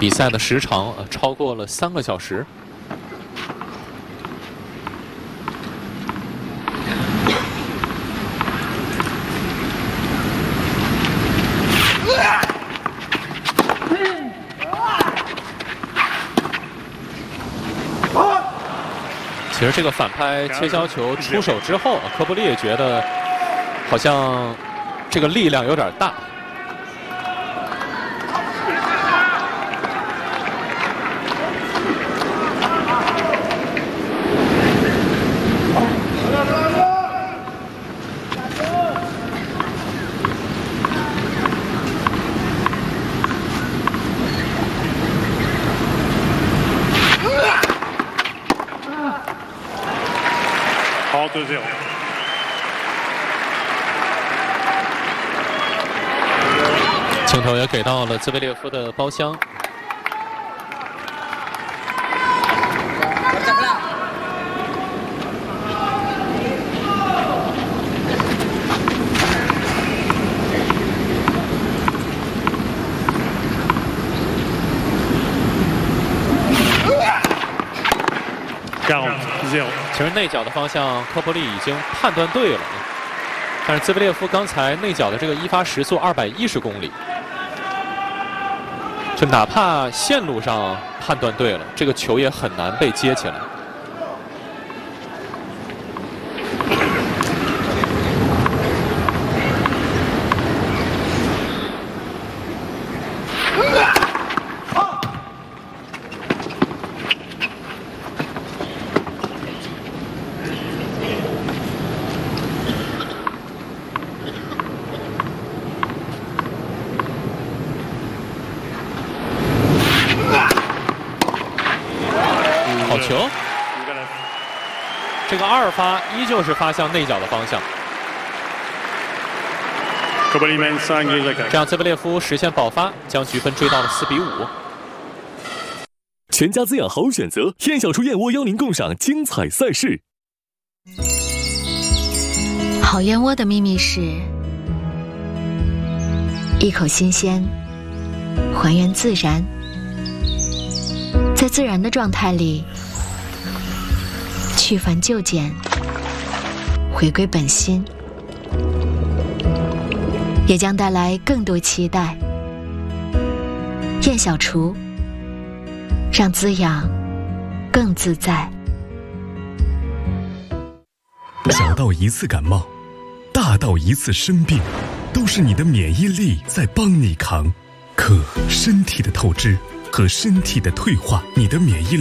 比赛的时长超过了3个小时。其实这个反拍切削球出手之后，科布利也觉得好像这个力量有点大。 好，2-0。 镜头也给到了兹维列夫的包厢。其实内角的方向，科布利已经判断对了，但是兹维列夫刚才内角的这个一发时速210公里，就哪怕线路上判断对了，这个球也很难被接起来。好球！这个2发依旧是发向内角的方向。这样，兹维列夫实现保发，将局分追到了4-5。 全家滋养好选择，燕小厨燕窝邀您共赏精彩赛事。 好燕窝的秘密是：一口新鲜，还原自然，在自然的状态里去繁就简，回归本心，也将带来更多期待。燕小厨，让滋养更自在。 小到一次感冒，大到一次生病，都是你的免疫力在帮你扛。可身体的透支和身体的退化，你的免疫力